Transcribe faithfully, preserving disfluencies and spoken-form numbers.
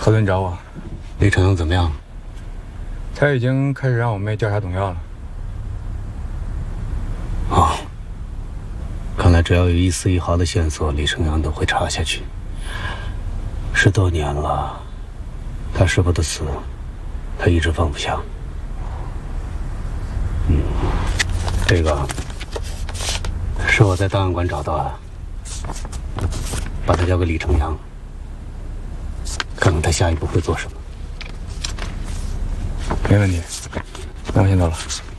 何总找我， 李成阳怎么样？ 他已经开始让我妹调查董耀了。 哦，看来只要有一丝一毫的线索，李成阳都会查下去。十多年了，他师傅的死，他一直放不下。嗯，这个是我在档案馆找到的，把它交给李成阳，看看他下一步会做什么。 没问题，那我先走了。